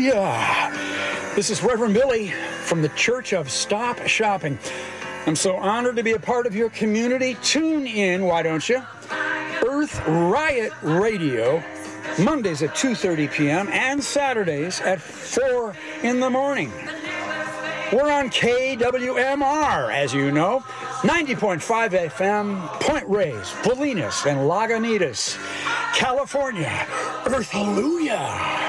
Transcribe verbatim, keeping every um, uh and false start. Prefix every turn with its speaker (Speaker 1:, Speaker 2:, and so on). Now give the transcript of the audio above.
Speaker 1: Hallelujah. This is Reverend Billy from the Church of Stop Shopping. I'm so honored to be a part of your community. Tune in, why don't you? Earth Riot Radio, Mondays at two thirty p.m. and Saturdays at four in the morning. We're on K W M R, as you know, ninety point five F M, Point Reyes, Bolinas, and Lagunitas, California. Earth Hallelujah.